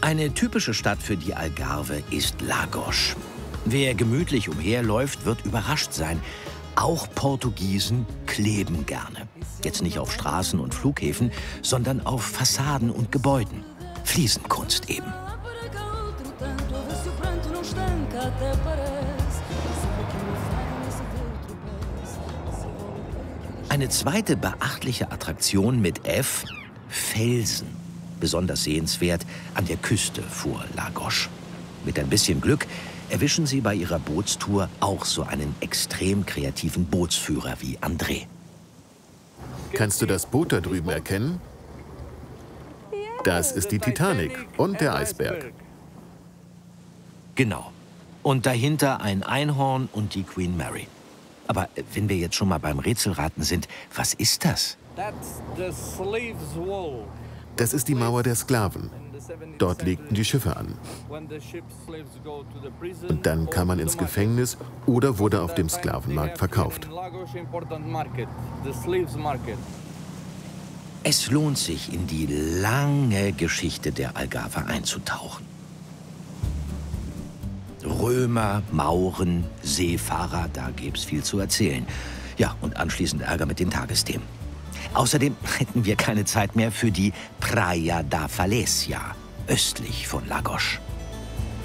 Eine typische Stadt für die Algarve ist Lagos. Wer gemütlich umherläuft, wird überrascht sein. Auch Portugiesen kleben gerne. Jetzt nicht auf Straßen und Flughäfen, sondern auf Fassaden und Gebäuden. Fliesenkunst eben. Eine zweite beachtliche Attraktion mit F: Felsen. Besonders sehenswert an der Küste vor Lagos. Mit ein bisschen Glück erwischen Sie bei Ihrer Bootstour auch so einen extrem kreativen Bootsführer wie André. Kannst du das Boot da drüben erkennen? Das ist die Titanic und der Eisberg. Genau. Und dahinter ein Einhorn und die Queen Mary. Aber wenn wir jetzt schon mal beim Rätselraten sind, was ist das? Das ist die Mauer der Sklaven. Dort legten die Schiffe an. Und dann kam man ins Gefängnis oder wurde auf dem Sklavenmarkt verkauft. Es lohnt sich, in die lange Geschichte der Algarve einzutauchen. Römer, Mauren, Seefahrer, da gäbe es viel zu erzählen. Ja, und anschließend Ärger mit den Tagesthemen. Außerdem hätten wir keine Zeit mehr für die Praia da Falesia, östlich von Lagos.